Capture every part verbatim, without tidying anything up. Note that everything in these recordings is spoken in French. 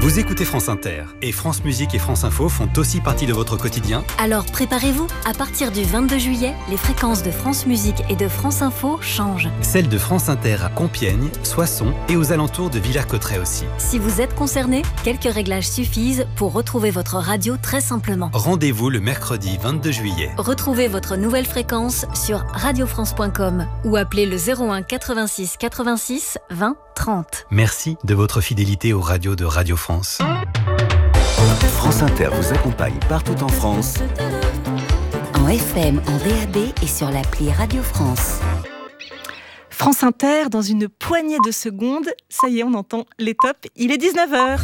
Vous écoutez France Inter et France Musique et France Info font aussi partie de votre quotidien. Alors préparez-vous, à partir du vingt-deux juillet, les fréquences de France Musique et de France Info changent. Celles de France Inter à Compiègne, Soissons et aux alentours de Villers-Cotterêts aussi. Si vous êtes concerné, quelques réglages suffisent pour retrouver votre radio très simplement. Rendez-vous le mercredi vingt-deux juillet. Retrouvez votre nouvelle fréquence sur radio france point com ou appelez le zéro un quatre-vingt-six quatre-vingt-six vingt trente. Merci de votre fidélité aux radios de Radio France. France Inter vous accompagne partout en France. En F M, en D A B et sur l'appli Radio France. France Inter, dans une poignée de secondes, ça y est, on entend les tops, il est dix-neuf heures.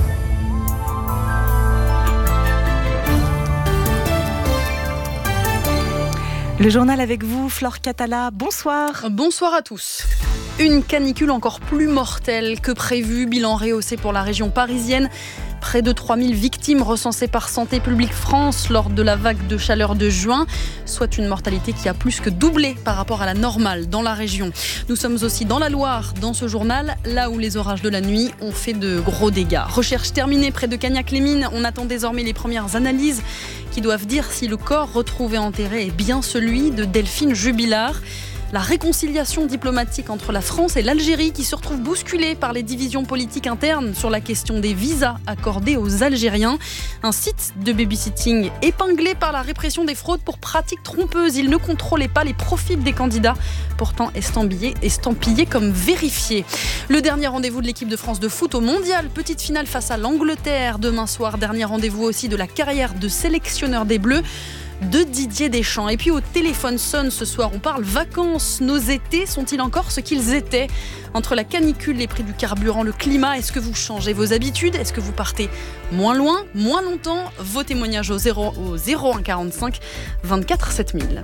Le journal avec vous, Flore Catala, bonsoir. Bonsoir à tous. Une canicule encore plus mortelle que prévu, bilan rehaussé pour la région parisienne. Près de trois mille victimes recensées par Santé publique France lors de la vague de chaleur de juin, soit une mortalité qui a plus que doublé par rapport à la normale dans la région. Nous sommes aussi dans la Loire, dans ce journal, là où les orages de la nuit ont fait de gros dégâts. Recherche terminée près de Cagnac-les-Mines. On attend désormais les premières analyses qui doivent dire si le corps retrouvé enterré est bien celui de Delphine Jubilard. La réconciliation diplomatique entre la France et l'Algérie qui se retrouve bousculée par les divisions politiques internes sur la question des visas accordés aux Algériens. Un site de babysitting épinglé par la répression des fraudes pour pratiques trompeuses. Il ne contrôlait pas les profils des candidats, pourtant estampillés, estampillés comme vérifiés. Le dernier rendez-vous de l'équipe de France de foot au mondial. Petite finale face à l'Angleterre demain soir. Dernier rendez-vous aussi de la carrière de sélectionneur des Bleus de Didier Deschamps. Et puis au téléphone sonne ce soir, on parle vacances. Nos étés sont-ils encore ce qu'ils étaient ? Entre la canicule, les prix du carburant, le climat, est-ce que vous changez vos habitudes ? Est-ce que vous partez moins loin, moins longtemps ? Vos témoignages au zéro, au zéro un quarante-cinq vingt-quatre sept mille.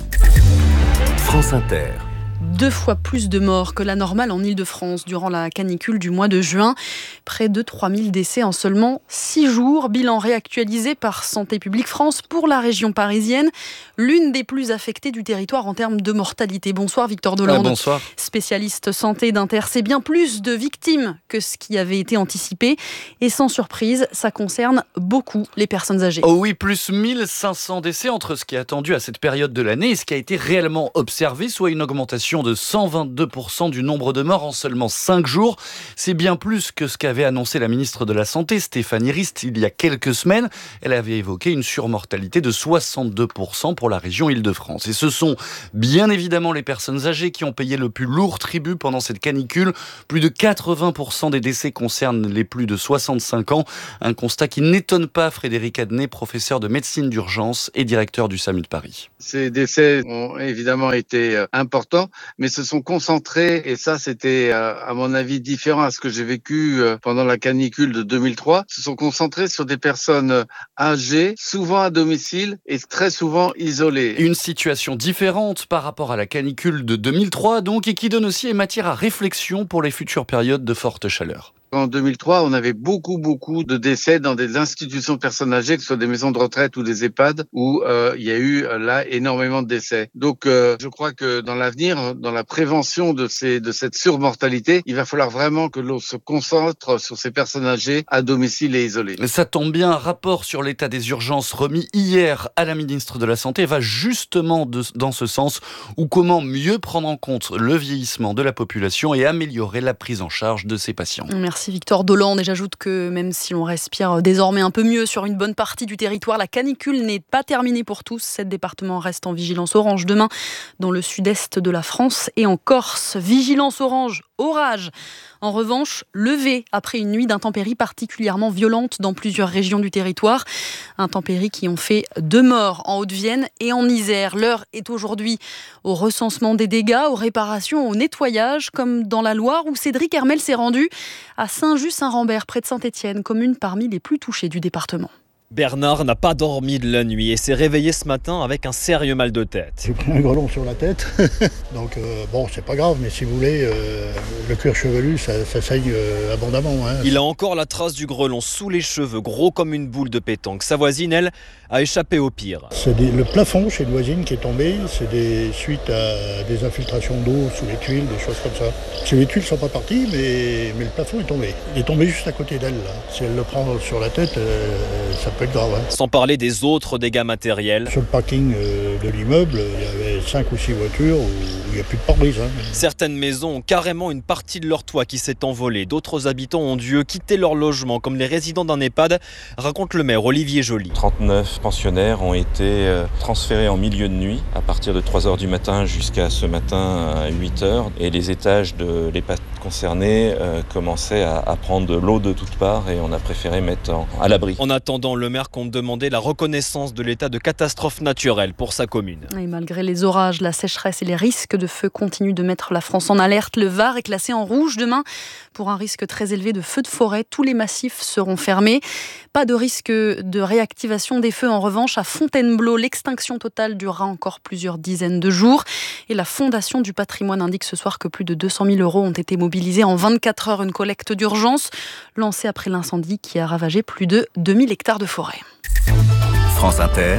France Inter. Deux fois plus de morts que la normale en Île-de-France durant la canicule du mois de juin. Près de trois mille décès en seulement six jours. Bilan réactualisé par Santé publique France pour la région parisienne, l'une des plus affectées du territoire en termes de mortalité. Bonsoir Victor Delande. Ah, bonsoir. Spécialiste santé d'Inter. C'est bien plus de victimes que ce qui avait été anticipé. Et sans surprise, ça concerne beaucoup les personnes âgées. Oh oui, plus mille cinq cents décès entre ce qui est attendu à cette période de l'année et ce qui a été réellement observé, soit une augmentation de cent vingt-deux pour cent du nombre de morts en seulement cinq jours. C'est bien plus que ce qu'avait annoncé la ministre de la Santé, Stéphanie Rist, il y a quelques semaines. Elle avait évoqué une surmortalité de soixante-deux pour cent pour la région Île-de-France. Et ce sont bien évidemment les personnes âgées qui ont payé le plus lourd tribut pendant cette canicule. Plus de quatre-vingts pour cent des décès concernent les plus de soixante-cinq ans. Un constat qui n'étonne pas Frédéric Adnet, professeur de médecine d'urgence et directeur du SAMU de Paris. Ces décès ont évidemment été importants, mais se sont concentrés, et ça c'était à mon avis différent à ce que j'ai vécu pendant la canicule de deux mille trois, se sont concentrés sur des personnes âgées, souvent à domicile et très souvent isolées. Une situation différente par rapport à la canicule de deux mille trois donc, et qui donne aussi matière à réflexion pour les futures périodes de forte chaleur. En deux mille trois, on avait beaucoup, beaucoup de décès dans des institutions de personnes âgées, que ce soit des maisons de retraite ou des EHPAD, où euh, il y a eu là énormément de décès. Donc, euh, je crois que dans l'avenir, dans la prévention de ces de cette surmortalité, il va falloir vraiment que l'on se concentre sur ces personnes âgées à domicile et isolées. Ça tombe bien, un rapport sur l'état des urgences remis hier à la ministre de la Santé va justement de, dans ce sens, ou comment mieux prendre en compte le vieillissement de la population et améliorer la prise en charge de ces patients. Merci. Merci Victor Delande. Et j'ajoute que même si l'on respire désormais un peu mieux sur une bonne partie du territoire, la canicule n'est pas terminée pour tous. Sept départements restent en vigilance orange demain dans le sud-est de la France et en Corse. Vigilance orange, orage. En revanche, levé après une nuit d'intempéries particulièrement violente dans plusieurs régions du territoire. Intempéries qui ont fait deux morts en Haute-Vienne et en Isère. L'heure est aujourd'hui au recensement des dégâts, aux réparations, au nettoyage, comme dans la Loire où Cédric Hermel s'est rendu à Saint-Just-Saint-Rambert, près de Saint-Étienne, commune parmi les plus touchées du département. Bernard n'a pas dormi de la nuit et s'est réveillé ce matin avec un sérieux mal de tête. J'ai pris un grelon sur la tête, donc euh, bon, c'est pas grave, mais si vous voulez, euh, le cuir chevelu, ça, ça saigne euh, abondamment. Hein. Il a encore la trace du grelon sous les cheveux, gros comme une boule de pétanque. Sa voisine, elle, a échappé au pire. C'est des, le plafond chez une voisine qui est tombé, c'est des suite à des infiltrations d'eau sous les tuiles, des choses comme ça. Si les tuiles sont pas parties, mais, mais le plafond est tombé. Il est tombé juste à côté d'elle, là. Si elle le prend sur la tête, euh, ça peut être grave. Hein. Sans parler des autres dégâts matériels. Sur le parking euh, de l'immeuble, il y avait cinq ou six voitures où il n'y a plus de pare-brise. Hein. Certaines maisons ont carrément une partie de leur toit qui s'est envolée. D'autres habitants ont dû quitter leur logement, comme les résidents d'un EHPAD, raconte le maire Olivier Joly. trente-neuf pensionnaires ont été transférés en milieu de nuit à partir de trois heures du matin jusqu'à ce matin à huit heures. Et les étages de l'EHPAD concernés euh, commençaient à, à prendre de l'eau de toutes parts et on a préféré mettre en, à l'abri. En attendant, le maire compte demander la reconnaissance de l'état de catastrophe naturelle pour sa commune. Et malgré les orages, la sécheresse et les risques de feu continuent de mettre la France en alerte. Le Var est classé en rouge demain pour un risque très élevé de feux de forêt. Tous les massifs seront fermés. Pas de risque de réactivation des feux en revanche à Fontainebleau. L'extinction totale durera encore plusieurs dizaines de jours. Et la Fondation du patrimoine indique ce soir que plus de deux cent mille euros ont été mobilisés en vingt-quatre heures. Une collecte d'urgence lancée après l'incendie qui a ravagé plus de deux mille hectares de forêt. France Inter,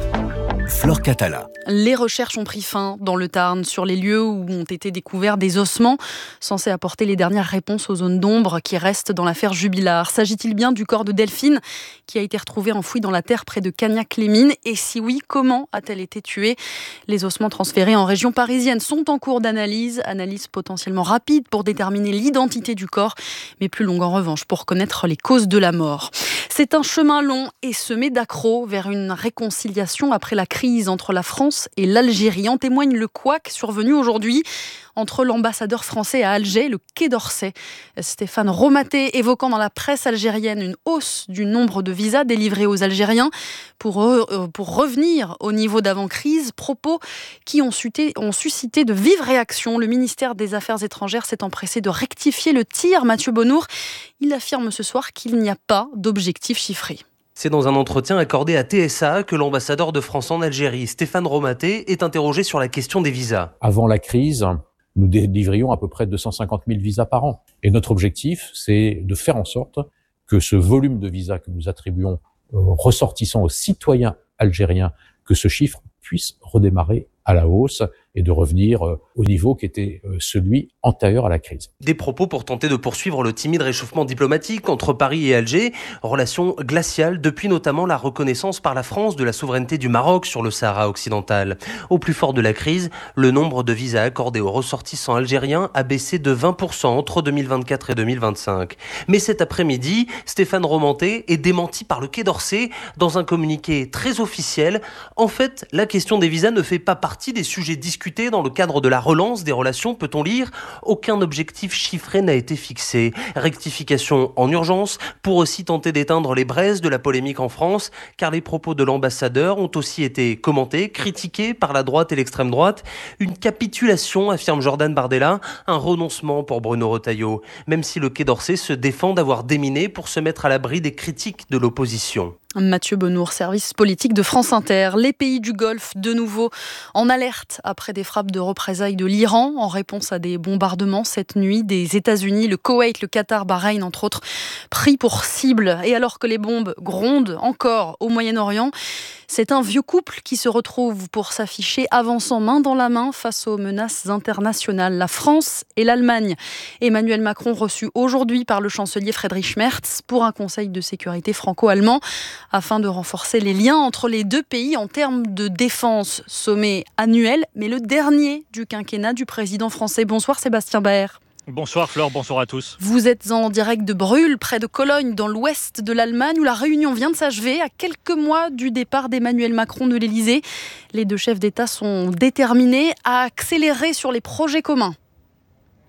Flore Catala. Les recherches ont pris fin dans le Tarn sur les lieux où ont été découverts des ossements censés apporter les dernières réponses aux zones d'ombre qui restent dans l'affaire Jubilard. S'agit-il bien du corps de Delphine qui a été retrouvé enfoui dans la terre près de Cagnac-les-Mines? Et si oui, comment a-t-elle été tuée? Les ossements transférés en région parisienne sont en cours d'analyse, analyse potentiellement rapide pour déterminer l'identité du corps, mais plus longue en revanche pour connaître les causes de la mort. C'est un chemin long et semé d'accros vers une réconciliation après la crise entre la France et l'Algérie. En témoigne le couac survenu aujourd'hui entre l'ambassadeur français à Alger et le Quai d'Orsay. Stéphane Romaté évoquant dans la presse algérienne une hausse du nombre de visas délivrés aux Algériens pour, euh, pour revenir au niveau d'avant-crise, propos qui ont, suité, ont suscité de vives réactions. Le ministère des Affaires étrangères s'est empressé de rectifier le tir. Mathieu Bonnour, il affirme ce soir qu'il n'y a pas d'objectif chiffré. C'est dans un entretien accordé à T S A que l'ambassadeur de France en Algérie, Stéphane Romaté, est interrogé sur la question des visas. Avant la crise, nous délivrions à peu près deux cent cinquante mille visas par an. Et notre objectif, c'est de faire en sorte que ce volume de visas que nous attribuons aux ressortissants, aux citoyens algériens, que ce chiffre puisse redémarrer à la hausse et de revenir au niveau qui était celui antérieur à la crise. Des propos pour tenter de poursuivre le timide réchauffement diplomatique entre Paris et Alger, relation glaciale depuis notamment la reconnaissance par la France de la souveraineté du Maroc sur le Sahara occidental. Au plus fort de la crise, le nombre de visas accordés aux ressortissants algériens a baissé de vingt pour cent entre deux mille vingt-quatre et deux mille vingt-cinq. Mais cet après-midi, Stéphane Romaté est démenti par le Quai d'Orsay dans un communiqué très officiel. En fait, la question des visas ne fait pas partie des sujets discutés dans le cadre de la relance des relations, peut-on lire. Aucun objectif chiffré n'a été fixé. Rectification en urgence pour aussi tenter d'éteindre les braises de la polémique en France, car les propos de l'ambassadeur ont aussi été commentés, critiqués par la droite et l'extrême droite. Une capitulation, affirme Jordan Bardella, un renoncement pour Bruno Retailleau, même si le Quai d'Orsay se défend d'avoir déminé pour se mettre à l'abri des critiques de l'opposition. Mathieu Bonnour, service politique de France Inter. Les pays du Golfe, de nouveau en alerte après des frappes de représailles de l'Iran en réponse à des bombardements cette nuit des États-Unis, le Koweït, le Qatar, Bahreïn, entre autres, pris pour cible. Et alors que les bombes grondent encore au Moyen-Orient, c'est un vieux couple qui se retrouve pour s'afficher avançant main dans la main face aux menaces internationales. La France et l'Allemagne. Emmanuel Macron reçu aujourd'hui par le chancelier Friedrich Merz pour un conseil de sécurité franco-allemand afin de renforcer les liens entre les deux pays en termes de défense. Sommet annuel, mais le dernier du quinquennat du président français. Bonsoir Sébastien Baer. Bonsoir Flore, bonsoir à tous. Vous êtes en direct de Brühl, près de Cologne, dans l'ouest de l'Allemagne, où la réunion vient de s'achever à quelques mois du départ d'Emmanuel Macron de l'Élysée. Les deux chefs d'État sont déterminés à accélérer sur les projets communs.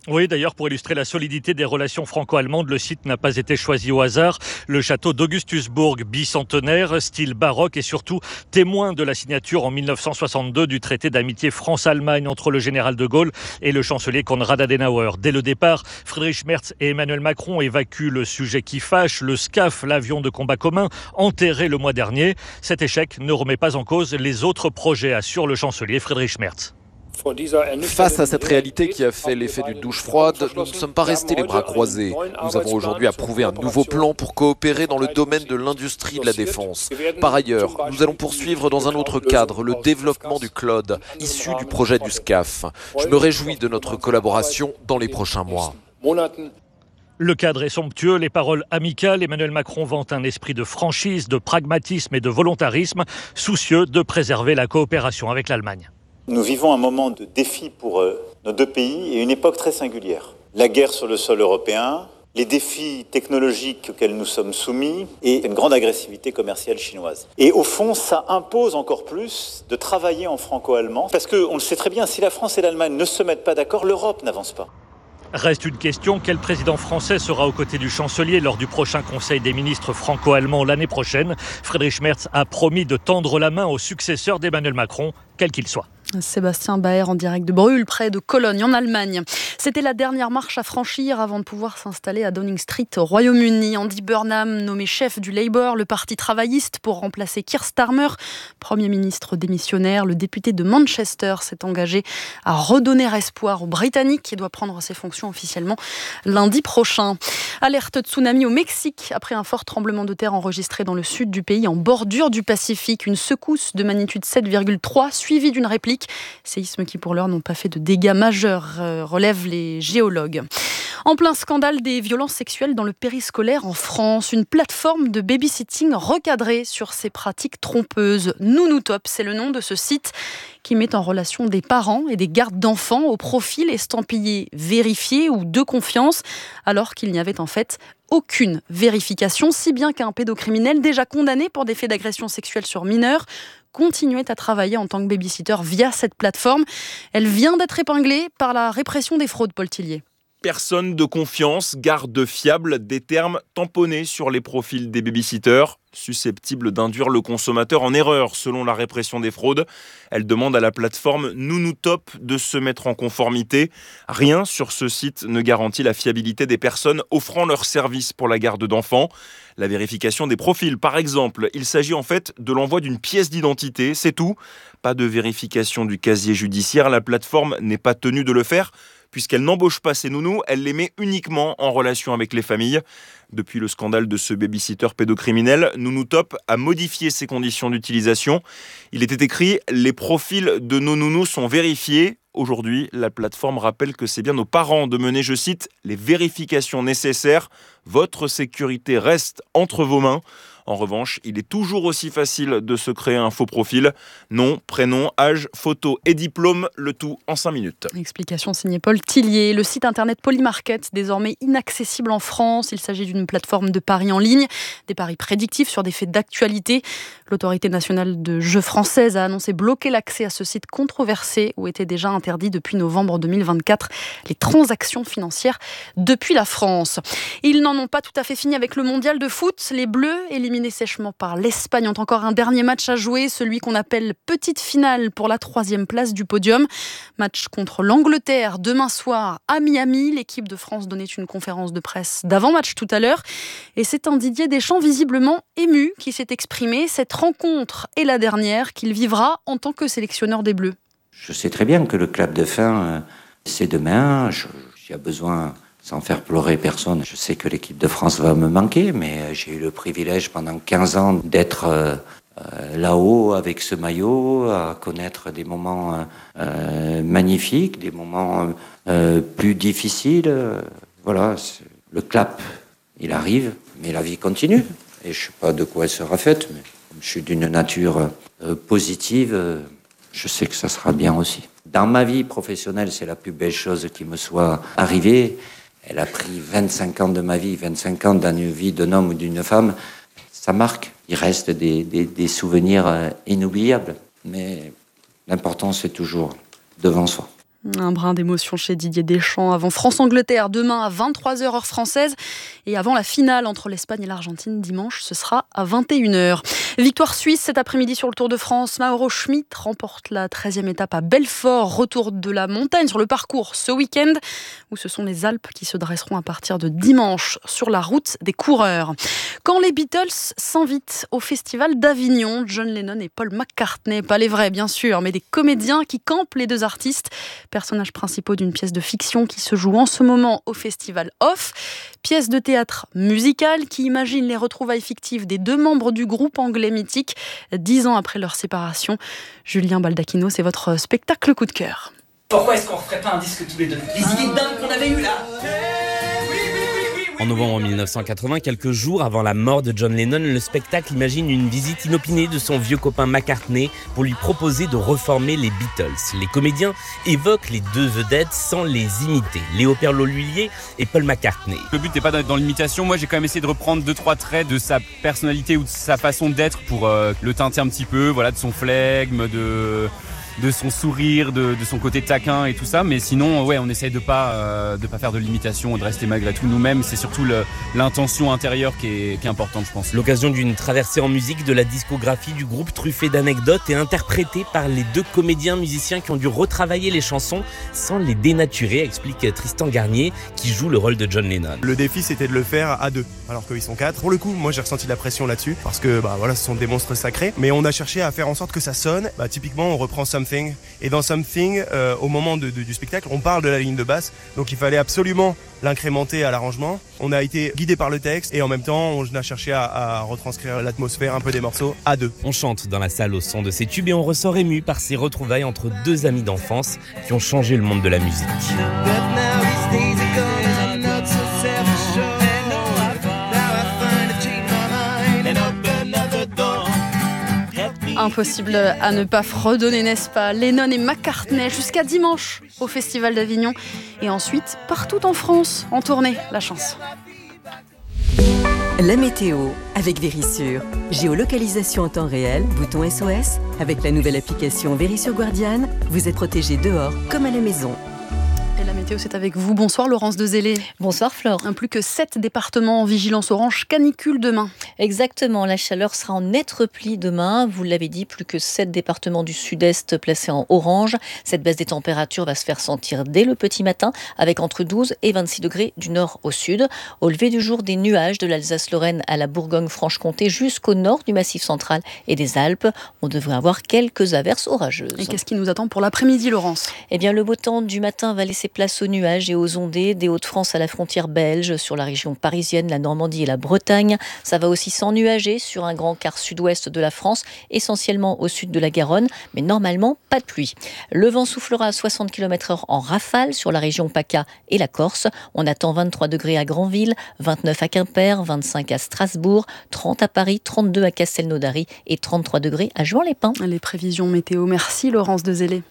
Oui, d'ailleurs, pour illustrer la solidité des relations franco-allemandes, le site n'a pas été choisi au hasard. Le château d'Augustusbourg, bicentenaire, style baroque et surtout témoin de la signature en mille neuf cent soixante-deux du traité d'amitié France-Allemagne entre le général de Gaulle et le chancelier Konrad Adenauer. Dès le départ, Friedrich Merz et Emmanuel Macron évacuent le sujet qui fâche, le SCAF, l'avion de combat commun, enterré le mois dernier. Cet échec ne remet pas en cause les autres projets, assure le chancelier Friedrich Merz. Face à cette réalité qui a fait l'effet d'une douche froide, nous ne sommes pas restés les bras croisés. Nous avons aujourd'hui approuvé un nouveau plan pour coopérer dans le domaine de l'industrie de la défense. Par ailleurs, nous allons poursuivre dans un autre cadre le développement du cloud, issu du projet du SCAF. Je me réjouis de notre collaboration dans les prochains mois. Le cadre est somptueux, les paroles amicales. Emmanuel Macron vante un esprit de franchise, de pragmatisme et de volontarisme, soucieux de préserver la coopération avec l'Allemagne. Nous vivons un moment de défi pour euh, nos deux pays et une époque très singulière. La guerre sur le sol européen, les défis technologiques auxquels nous sommes soumis et une grande agressivité commerciale chinoise. Et au fond, ça impose encore plus de travailler en franco-allemand parce qu'on le sait très bien, si la France et l'Allemagne ne se mettent pas d'accord, l'Europe n'avance pas. Reste une question, quel président français sera aux côtés du chancelier lors du prochain Conseil des ministres franco-allemands l'année prochaine ? Friedrich Merz a promis de tendre la main au successeur d'Emmanuel Macron, quel qu'il soit. Sébastien Baer en direct de Brühl, près de Cologne, en Allemagne. C'était la dernière marche à franchir avant de pouvoir s'installer à Downing Street, au Royaume-Uni. Andy Burnham, nommé chef du Labour, le parti travailliste, pour remplacer Keir Starmer, Premier ministre démissionnaire. Le député de Manchester s'est engagé à redonner espoir aux Britanniques qui doit prendre ses fonctions officiellement lundi prochain. Alerte tsunami au Mexique après un fort tremblement de terre enregistré dans le sud du pays, en bordure du Pacifique. Une secousse de magnitude sept virgule trois suivie d'une réplique. Séismes qui pour l'heure n'ont pas fait de dégâts majeurs, euh, relèvent les géologues. En plein scandale des violences sexuelles dans le périscolaire en France, une plateforme de babysitting recadrée sur ces pratiques trompeuses. Nounoutop, c'est le nom de ce site qui met en relation des parents et des gardes d'enfants au profil estampillé vérifié ou de confiance, alors qu'il n'y avait en fait aucune vérification, si bien qu'un pédocriminel déjà condamné pour des faits d'agression sexuelle sur mineurs continuait à travailler en tant que babysitter via cette plateforme. Elle vient d'être épinglée par la répression des fraudes, Paul Tillier. Personne de confiance, garde fiable, des termes tamponnés sur les profils des babysitters, susceptibles d'induire le consommateur en erreur selon la répression des fraudes. Elle demande à la plateforme Nounoutop de se mettre en conformité. Rien sur ce site ne garantit la fiabilité des personnes offrant leurs services pour la garde d'enfants. La vérification des profils, par exemple, il s'agit en fait de l'envoi d'une pièce d'identité, c'est tout. Pas de vérification du casier judiciaire, la plateforme n'est pas tenue de le faire, puisqu'elle n'embauche pas ses nounous, elle les met uniquement en relation avec les familles. Depuis le scandale de ce babysitter pédocriminel, Nounoutop a modifié ses conditions d'utilisation. Il était écrit « Les profils de nos nounous sont vérifiés ». Aujourd'hui, la plateforme rappelle que c'est bien aux parents de mener, je cite, « les vérifications nécessaires. Votre sécurité reste entre vos mains ». En revanche, il est toujours aussi facile de se créer un faux profil. Nom, prénom, âge, photo et diplôme, le tout en cinq minutes. Explication signée Paul Tillier. Le site internet Polymarket, désormais inaccessible en France. Il s'agit d'une plateforme de paris en ligne, des paris prédictifs sur des faits d'actualité. L'autorité nationale de jeux française a annoncé bloquer l'accès à ce site controversé où étaient déjà interdits depuis novembre deux mille vingt-quatre les transactions financières depuis la France. Ils n'en ont pas tout à fait fini avec le mondial de foot. Les Bleus, éliminés sèchement par l'Espagne, ont encore un dernier match à jouer, celui qu'on appelle petite finale pour la troisième place du podium. Match contre l'Angleterre demain soir à Miami. L'équipe de France donnait une conférence de presse d'avant-match tout à l'heure. Et c'est un Didier Deschamps visiblement ému qui s'est exprimé. Cette rencontre est la dernière qu'il vivra en tant que sélectionneur des Bleus. Je sais très bien que le clap de fin, c'est demain. J'ai besoin... Sans faire pleurer personne, je sais que l'équipe de France va me manquer, mais j'ai eu le privilège pendant quinze ans d'être euh, là-haut avec ce maillot, à connaître des moments euh, magnifiques, des moments euh, plus difficiles. Voilà, le clap, il arrive, mais la vie continue. Et je ne sais pas de quoi elle sera faite, mais je suis d'une nature euh, positive, euh, je sais que ça sera bien aussi. Dans ma vie professionnelle, c'est la plus belle chose qui me soit arrivée. Elle a pris vingt-cinq ans de ma vie, vingt-cinq ans dans une vie d'un homme ou d'une femme. Ça marque. Il reste des, des, des souvenirs inoubliables. Mais l'important, c'est toujours devant soi. Un brin d'émotion chez Didier Deschamps avant France-Angleterre demain à vingt-trois heures heure française et avant la finale entre l'Espagne et l'Argentine dimanche, ce sera à vingt et une heures. Victoire suisse cet après-midi sur le Tour de France. Mauro Schmid remporte la treizième étape à Belfort, retour de la montagne sur le parcours ce week-end où ce sont les Alpes qui se dresseront à partir de dimanche sur la route des coureurs. Quand les Beatles s'invitent au festival d'Avignon, John Lennon et Paul McCartney, pas les vrais bien sûr, mais des comédiens qui campent les deux artistes, personnages principaux d'une pièce de fiction qui se joue en ce moment au festival Off, pièce de théâtre musicale qui imagine les retrouvailles fictives des deux membres du groupe anglais mythique, dix ans après leur séparation. Julien Baldacchino, c'est votre spectacle coup de cœur. Pourquoi est-ce qu'on referait pas un disque tous les deux? Les idées dingues qu'on avait eues là. En novembre mille neuf cent quatre-vingts, quelques jours avant la mort de John Lennon, le spectacle imagine une visite inopinée de son vieux copain McCartney pour lui proposer de reformer les Beatles. Les comédiens évoquent les deux vedettes sans les imiter, Léo Perlot-Lhuillier et Paul McCartney. Le but n'est pas d'être dans l'imitation, moi j'ai quand même essayé de reprendre deux trois traits de sa personnalité ou de sa façon d'être pour euh, le teinter un petit peu, voilà, de son flegme, de... de son sourire, de, de son côté taquin et tout ça, mais sinon ouais, on essaye de pas euh, de pas faire de l'imitation, de rester malgré tout nous-mêmes. C'est surtout le, l'intention intérieure qui est, qui est importante, je pense. L'occasion d'une traversée en musique de la discographie du groupe, truffée d'anecdotes et interprétée par les deux comédiens musiciens qui ont dû retravailler les chansons sans les dénaturer, explique Tristan Garnier qui joue le rôle de John Lennon. Le défi c'était de le faire à deux alors qu'ils sont quatre. Pour le coup, moi j'ai ressenti de la pression là-dessus parce que bah voilà, ce sont des monstres sacrés, mais on a cherché à faire en sorte que ça sonne. Bah typiquement, on reprend Something. Et dans Something, euh, au moment de, de, du spectacle, on parle de la ligne de basse, donc il fallait absolument l'incrémenter à l'arrangement. On a été guidé par le texte et en même temps, on a cherché à, à retranscrire l'atmosphère un peu des morceaux à deux. On chante dans la salle au son de ces tubes et on ressort ému par ces retrouvailles entre deux amis d'enfance qui ont changé le monde de la musique. Impossible à ne pas fredonner, n'est-ce pas? Lennon et McCartney jusqu'à dimanche au Festival d'Avignon et ensuite partout en France en tournée. La chance. La météo avec Vérissure. Géolocalisation en temps réel, bouton S O S. Avec la nouvelle application Vérissure Guardian, vous êtes protégé dehors comme à la maison. Et la météo, c'est avec vous. Bonsoir Laurence Dezélé. Bonsoir Flore. Un plus que sept départements en vigilance orange canicule demain. Exactement, la chaleur sera en net repli demain. Vous l'avez dit, plus que sept départements du sud-est placés en orange. Cette baisse des températures va se faire sentir dès le petit matin, avec entre douze et vingt-six degrés du nord au sud. Au lever du jour, des nuages de l'Alsace-Lorraine à la Bourgogne-Franche-Comté jusqu'au nord du Massif central et des Alpes. On devrait avoir quelques averses orageuses. Et qu'est-ce qui nous attend pour l'après-midi, Laurence? Eh bien, le beau temps du matin va laisser place aux nuages et aux ondées des Hauts-de-France à la frontière belge, sur la région parisienne, la Normandie et la Bretagne. Ça va aussi s'ennuager sur un grand quart sud-ouest de la France, essentiellement au sud de la Garonne, mais normalement pas de pluie. Le vent soufflera à soixante kilomètres heure en rafale sur la région PACA et la Corse. On attend vingt-trois degrés à Granville, vingt-neuf à Quimper, vingt-cinq à Strasbourg, trente à Paris, trente-deux à Castelnaudary et trente-trois degrés à Juan-les-Pins. Les prévisions météo. Merci Laurence Dezélé.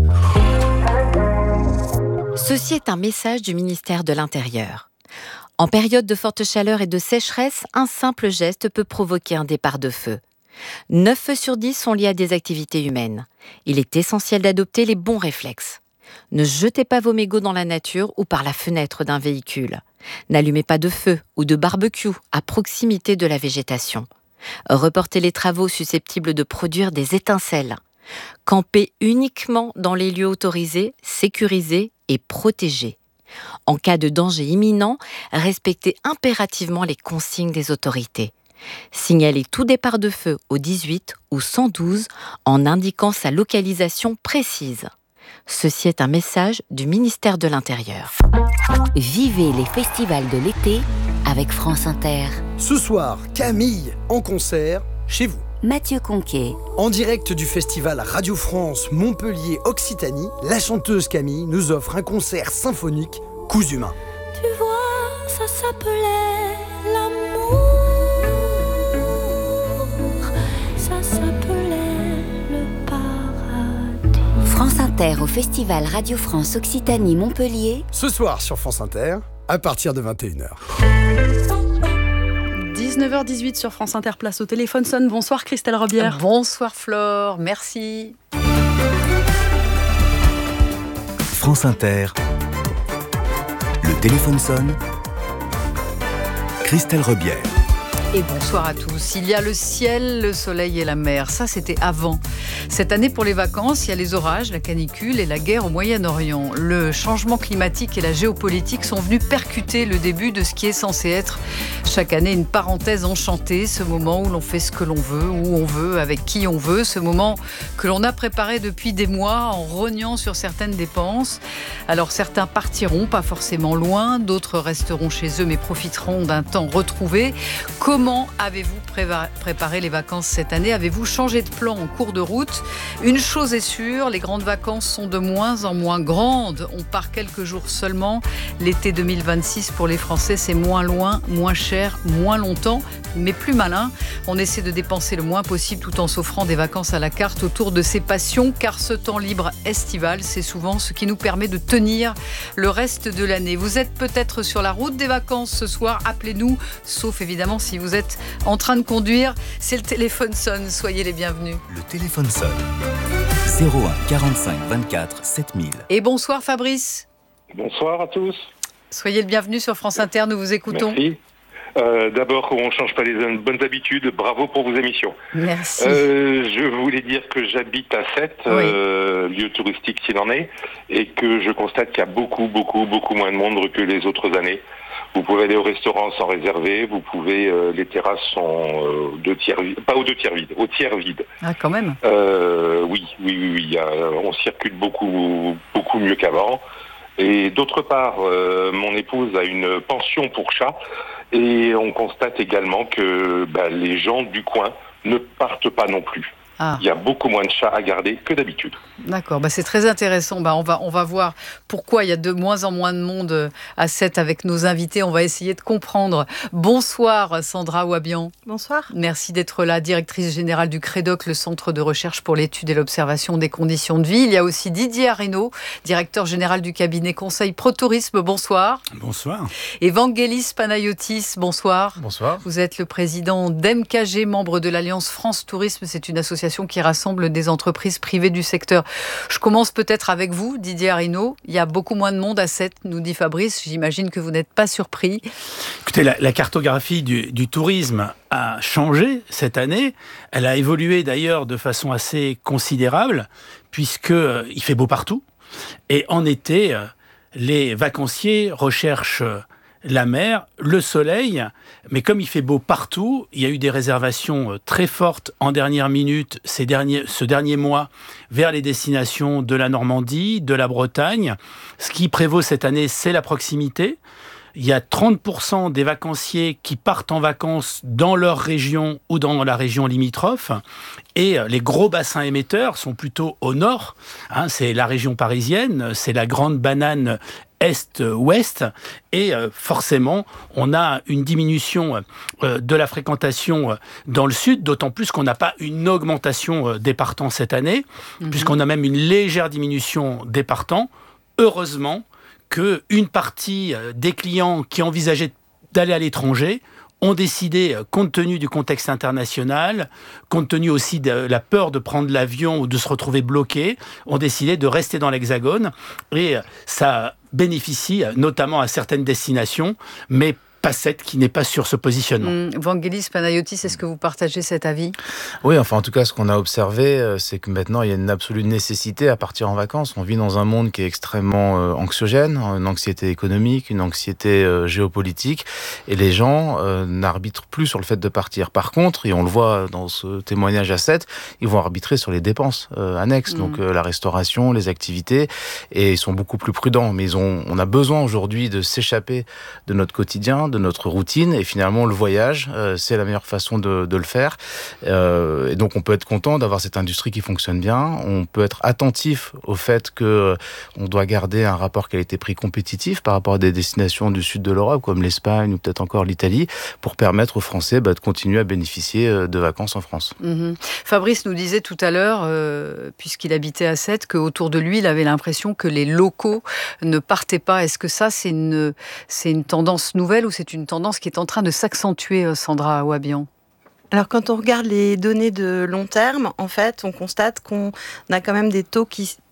Ceci est un message du ministère de l'Intérieur. En période de forte chaleur et de sécheresse, un simple geste peut provoquer un départ de feu. neuf feux sur dix sont liés à des activités humaines. Il est essentiel d'adopter les bons réflexes. Ne jetez pas vos mégots dans la nature ou par la fenêtre d'un véhicule. N'allumez pas de feu ou de barbecue à proximité de la végétation. Reportez les travaux susceptibles de produire des étincelles. Campez uniquement dans les lieux autorisés, sécurisés et protégés. En cas de danger imminent, respectez impérativement les consignes des autorités. Signalez tout départ de feu au dix-huit ou cent douze en indiquant sa localisation précise. Ceci est un message du ministère de l'Intérieur. Vivez les festivals de l'été avec France Inter. Ce soir, Camille en concert chez vous. Mathieu Conquet. En direct du festival Radio France Montpellier Occitanie, la chanteuse Camille nous offre un concert symphonique Coups humains. Tu vois, ça s'appelait l'amour. Ça s'appelait le paradis. France Inter au festival Radio France Occitanie Montpellier. Ce soir sur France Inter, à partir de vingt et une heures. dix-neuf heures dix-huit sur France Inter, place au téléphone sonne. Bonsoir Christelle Robière. Bonsoir Flore, merci. France Inter. Le téléphone sonne. Christelle Rebière. Et bonsoir à tous. Il y a le ciel, le soleil et la mer. Ça, c'était avant. Cette année, pour les vacances, il y a les orages, la canicule et la guerre au Moyen-Orient. Le changement climatique et la géopolitique sont venus percuter le début de ce qui est censé être chaque année une parenthèse enchantée, ce moment où l'on fait ce que l'on veut, où on veut, avec qui on veut, ce moment que l'on a préparé depuis des mois en rognant sur certaines dépenses. Alors certains partiront, pas forcément loin, d'autres resteront chez eux mais profiteront d'un temps retrouvé. Comment Comment avez-vous préparé les vacances cette année ? Avez-vous changé de plan en cours de route ? Une chose est sûre, les grandes vacances sont de moins en moins grandes. On part quelques jours seulement. L'été deux mille vingt-six pour les Français, c'est moins loin, moins cher, moins longtemps, mais plus malin. On essaie de dépenser le moins possible tout en s'offrant des vacances à la carte autour de ses passions, car ce temps libre estival, c'est souvent ce qui nous permet de tenir le reste de l'année. Vous êtes peut-être sur la route des vacances ce soir, appelez-nous, sauf évidemment si vous êtes en train de conduire. C'est le téléphone sonne, soyez les bienvenus. Le téléphone sonne. zéro un quarante-cinq vingt-quatre sept mille. Et bonsoir Fabrice. Bonsoir à tous. Soyez le bienvenu sur France Inter, nous vous écoutons. Merci. Euh, d'abord, on ne change pas les bonnes habitudes. Bravo pour vos émissions. Merci. Euh, je voulais dire que j'habite à Sète, oui. euh, lieu touristique s'il en est, et que je constate qu'il y a beaucoup, beaucoup, beaucoup moins de monde que les autres années. Vous pouvez aller au restaurant sans réserver, vous pouvez, euh, les terrasses sont euh, deux tiers vides, pas aux deux tiers vides, au tiers vide. Ah, quand même. Euh, oui, oui, oui, oui. Euh, on circule beaucoup, beaucoup mieux qu'avant. Et d'autre part, euh, mon épouse a une pension pour chats. Et on constate également que bah, les gens du coin ne partent pas non plus. Ah. Il y a beaucoup moins de chats à garder que d'habitude. D'accord, bah c'est très intéressant. Bah on, va, on va voir pourquoi il y a de moins en moins de monde à Sète avec nos invités. On va essayer de comprendre. Bonsoir Sandra Ouabian. Bonsoir. Merci d'être là, directrice générale du CREDOC, le Centre de recherche pour l'étude et l'observation des conditions de vie. Il y a aussi Didier Areno, directeur général du cabinet Conseil ProTourisme. Bonsoir. Bonsoir. Et Vangelis Panayotis, bonsoir. Bonsoir. Vous êtes le président d'M K G, membre de l'Alliance France Tourisme. C'est une association qui rassemble des entreprises privées du secteur. Je commence peut-être avec vous, Didier Arino. Il y a beaucoup moins de monde à Sète, nous dit Fabrice. J'imagine que vous n'êtes pas surpris. Écoutez, la, la cartographie du, du tourisme a changé cette année. Elle a évolué d'ailleurs de façon assez considérable, puisqu'il euh, fait beau partout. Et en été, euh, les vacanciers recherchent euh, la mer, le soleil, mais comme il fait beau partout, il y a eu des réservations très fortes en dernière minute ces derniers, ce dernier mois vers les destinations de la Normandie, de la Bretagne. Ce qui prévaut cette année, c'est la proximité. Il y a trente pour cent des vacanciers qui partent en vacances dans leur région ou dans la région limitrophe. Et les gros bassins émetteurs sont plutôt au nord. Hein, c'est la région parisienne, c'est la grande banane est-ouest, et euh, forcément, on a une diminution euh, de la fréquentation euh, dans le sud, d'autant plus qu'on n'a pas une augmentation euh, des partants cette année, mmh. puisqu'on a même une légère diminution des partants. Heureusement qu'une partie euh, des clients qui envisageaient d'aller à l'étranger ont décidé, compte tenu du contexte international, compte tenu aussi de la peur de prendre l'avion ou de se retrouver bloqué, ont décidé de rester dans l'Hexagone. Et ça bénéficie notamment à certaines destinations, mais pas Sète qui n'est pas sur ce positionnement. Mmh. Vangelis Panayotis, est-ce que vous partagez cet avis ? Oui, enfin en tout cas, ce qu'on a observé, c'est que maintenant, il y a une absolue nécessité à partir en vacances. On vit dans un monde qui est extrêmement euh, anxiogène, une anxiété économique, une anxiété euh, géopolitique, et les gens euh, n'arbitrent plus sur le fait de partir. Par contre, et on le voit dans ce témoignage à Sète, ils vont arbitrer sur les dépenses euh, annexes, mmh. donc euh, la restauration, les activités, et ils sont beaucoup plus prudents. Mais ils ont, on a besoin aujourd'hui de s'échapper de notre quotidien, de notre routine, et finalement le voyage euh, c'est la meilleure façon de, de le faire euh, et donc on peut être content d'avoir cette industrie qui fonctionne bien, on peut être attentif au fait que euh, on doit garder un rapport qualité-prix compétitif par rapport à des destinations du sud de l'Europe comme l'Espagne ou peut-être encore l'Italie pour permettre aux Français bah, de continuer à bénéficier euh, de vacances en France. Mmh. Fabrice nous disait tout à l'heure euh, puisqu'il habitait à Sète qu'autour de lui il avait l'impression que les locaux ne partaient pas. Est-ce que ça c'est une, c'est une tendance nouvelle ou c'est une tendance qui est en train de s'accentuer, Sandra Ouabian? Alors quand on regarde les données de long terme, en fait, on constate qu'on a quand même des taux qui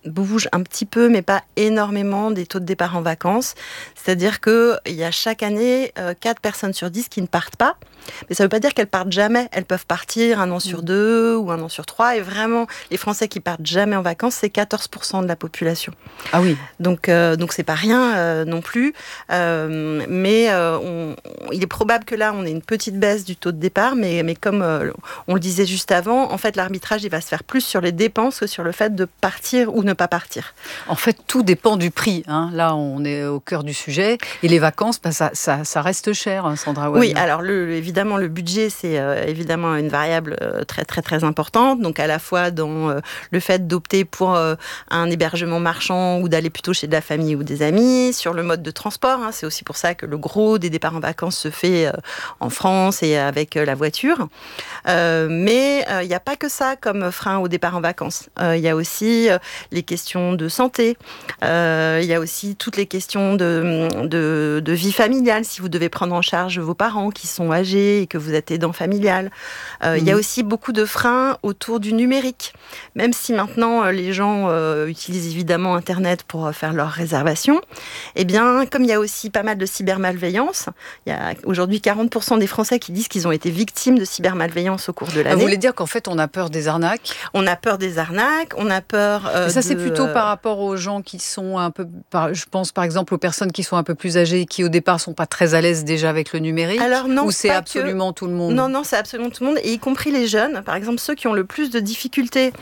bouge un petit peu, mais pas énormément, des taux de départ en vacances. C'est-à-dire qu'il y a chaque année euh, quatre personnes sur dix qui ne partent pas. Mais ça ne veut pas dire qu'elles partent jamais. Elles peuvent partir un an sur deux ou un an sur trois. Et vraiment, les Français qui partent jamais en vacances, c'est quatorze pour cent de la population. Ah oui. Donc, euh, donc c'est pas rien euh, non plus. Euh, mais euh, on, il est probable que là, on ait une petite baisse du taux de départ. Mais, mais comme euh, on le disait juste avant, en fait, l'arbitrage, il va se faire plus sur les dépenses que sur le fait de partir ou ne pas partir. En fait, tout dépend du prix. Hein. Là, on est au cœur du sujet. Et les vacances, bah, ça, ça, ça reste cher, hein, Sandra Wagner. Oui, alors le, le, évidemment, le budget, c'est euh, évidemment une variable euh, très, très, très importante. Donc, à la fois dans euh, le fait d'opter pour euh, un hébergement marchand ou d'aller plutôt chez de la famille ou des amis, sur le mode de transport. Hein, c'est aussi pour ça que le gros des départs en vacances se fait euh, en France et avec euh, la voiture. Euh, mais il euh, n'y a pas que ça comme frein au départ en vacances. Il euh, y a aussi euh, les questions de santé. Il euh, y a aussi toutes les questions de, de, de vie familiale. Si vous devez prendre en charge vos parents qui sont âgés et que vous êtes aidant familial. Il euh, mmh. y a aussi beaucoup de freins autour du numérique. Même si maintenant, euh, les gens euh, utilisent évidemment Internet pour euh, faire leurs réservations, eh bien, comme il y a aussi pas mal de cybermalveillance, il y a aujourd'hui quarante pour cent des Français qui disent qu'ils ont été victimes de cybermalveillance au cours de l'année. Vous voulez dire qu'en fait, on a peur des arnaques ? On a peur des arnaques, on a peur euh, Et ça, de... c'est plutôt par rapport aux gens qui sont un peu... Je pense par exemple aux personnes qui sont un peu plus âgées et qui au départ ne sont pas très à l'aise déjà avec le numérique. Alors non, ou c'est absolument que... tout le monde ? Non, non, c'est absolument tout le monde, et y compris les jeunes. Par exemple, ceux qui ont le plus de difficultés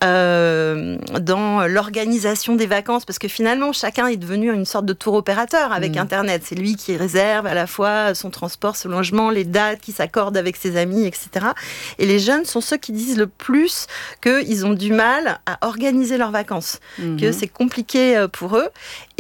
euh, dans l'organisation des vacances, parce que finalement, chacun est devenu une sorte de tour opérateur avec mmh. Internet. C'est lui qui réserve à la fois son transport, son logement, les dates, qui s'accorde avec ses amis, et cetera. Et les jeunes sont ceux qui disent le plus qu'ils ont du mal à organiser leurs vacances, mmh. que c'est compliqué pour eux.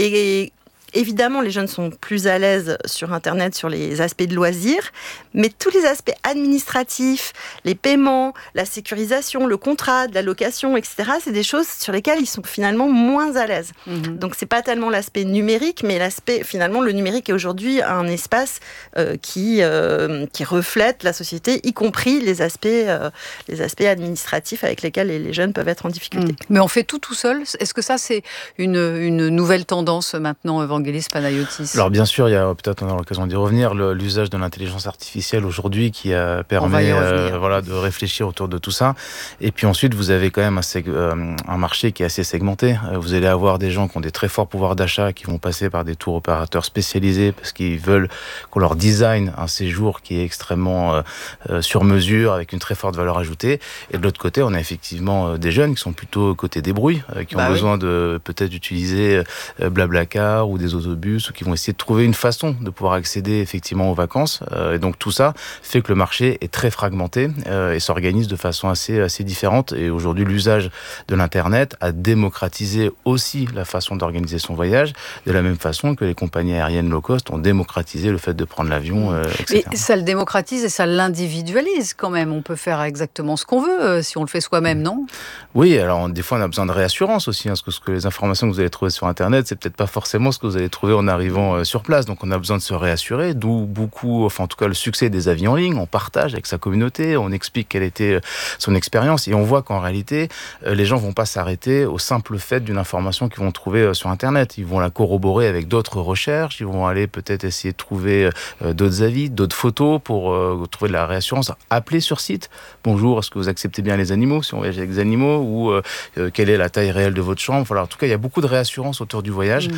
Et évidemment, les jeunes sont plus à l'aise sur Internet, sur les aspects de loisirs, mais tous les aspects administratifs, les paiements, la sécurisation, le contrat, de la location, et cetera, c'est des choses sur lesquelles ils sont finalement moins à l'aise. Mmh. Donc, c'est pas tellement l'aspect numérique, mais l'aspect, finalement, le numérique est aujourd'hui un espace euh, qui, euh, qui reflète la société, y compris les aspects, euh, les aspects administratifs avec lesquels les, les jeunes peuvent être en difficulté. Mmh. Mais on fait tout tout seul. Est-ce que ça, c'est une, une nouvelle tendance maintenant, Vangelis Panayotis? Alors bien sûr, il y a peut-être on aura l'occasion d'y revenir, le, l'usage de l'intelligence artificielle aujourd'hui qui a permis euh, voilà, de réfléchir autour de tout ça. Et puis ensuite, vous avez quand même un, seg- euh, un marché qui est assez segmenté. Vous allez avoir des gens qui ont des très forts pouvoirs d'achat qui vont passer par des tours opérateurs spécialisés parce qu'ils veulent qu'on leur design un séjour qui est extrêmement euh, euh, sur mesure avec une très forte valeur ajoutée. Et de l'autre côté, on a effectivement euh, des jeunes qui sont plutôt côté débrouille, euh, qui ont bah besoin oui. de peut-être d'utiliser euh, Blablacar ou des autobus ou qui vont essayer de trouver une façon de pouvoir accéder effectivement aux vacances. Euh, et donc tout ça fait que le marché est très fragmenté euh, et s'organise de façon assez, assez différente. Et aujourd'hui, l'usage de l'Internet a démocratisé aussi la façon d'organiser son voyage, de la même façon que les compagnies aériennes low cost ont démocratisé le fait de prendre l'avion, euh, et cetera. Mais ça le démocratise et ça l'individualise quand même. On peut faire exactement ce qu'on veut euh, si on le fait soi-même, non ? Oui, alors des fois on a besoin de réassurance aussi, hein, parce que, ce que les informations que vous allez trouver sur Internet, c'est peut-être pas forcément ce que vous allez trouver en arrivant euh, sur place. Donc on a besoin de se réassurer, d'où beaucoup, enfin en tout cas le succès des avis en ligne. On partage avec sa communauté, on explique quelle était euh, son expérience et on voit qu'en réalité, euh, les gens vont pas s'arrêter au simple fait d'une information qu'ils vont trouver euh, sur Internet. Ils vont la corroborer avec d'autres recherches, ils vont aller peut-être essayer de trouver euh, d'autres avis, d'autres photos pour euh, trouver de la réassurance. Appeler sur site. Bonjour, est-ce que vous acceptez bien les animaux si on voyage avec des animaux ou euh, euh, quelle est la taille réelle de votre chambre. Voilà, en tout cas, il y a beaucoup de réassurance autour du voyage. Mmh.